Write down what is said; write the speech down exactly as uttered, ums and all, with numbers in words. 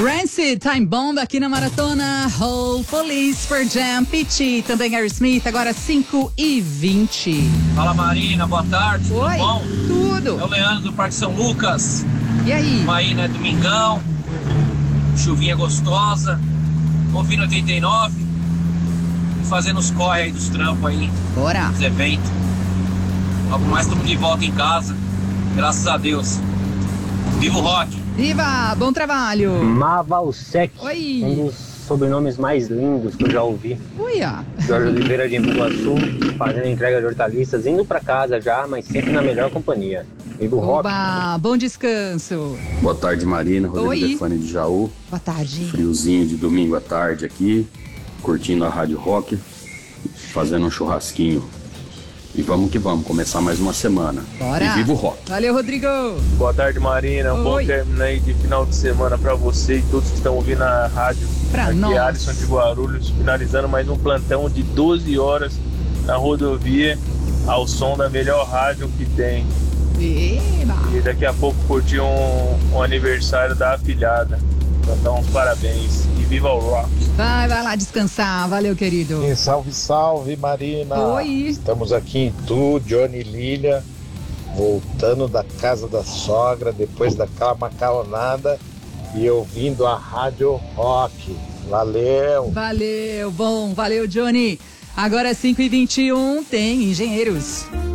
Rancid, Time Bomb aqui na Maratona. Whole Police, Pearl Jam, Pitty, também Aerosmith, agora cinco e vinte. Fala Marina, boa tarde, Oi, tudo bom? Tudo. É o Leandro do Parque São Lucas. E aí? Aí, né, domingão, chuvinha gostosa, ouvindo oitenta e nove, fazendo os corre aí dos trampos aí, Bora. dos eventos. Logo mais estamos de volta em casa, graças a Deus. Viva o rock! Viva, bom trabalho. Mavalsec, Oi. um dos sobrenomes mais lindos que eu já ouvi. Uia. Jorge Oliveira de Embu-Guaçu, fazendo entrega de hortaliças, indo pra casa já, mas sempre na melhor companhia. Viva o rock! Oba, bom descanso. Boa tarde, Marina. Rodrigo Oi. Defani de Jaú. Boa tarde. Friozinho de domingo à tarde aqui, curtindo a Rádio Rock, fazendo um churrasquinho. E vamos que vamos, começar mais uma semana. Bora. E viva o rock. Valeu, Rodrigo. Boa tarde, Marina. Um Oi. bom término aí de final de semana pra você e todos que estão ouvindo a rádio. Pra Aqui nós. é Alisson de Guarulhos, finalizando mais um plantão de doze horas na rodovia, ao som da melhor rádio que tem. Eba. E daqui a pouco curtir um, um aniversário da afilhada. Então, dar uns parabéns. E viva o rock! Vai, vai lá descansar. Valeu, querido. E salve, salve, Marina. Oi. Estamos aqui em Tu, Johnny e Lilia, voltando da casa da sogra depois daquela macarronada e ouvindo a Rádio Rock. Valeu. Valeu, bom. Valeu, Johnny. Agora cinco e vinte e um tem Engenheiros.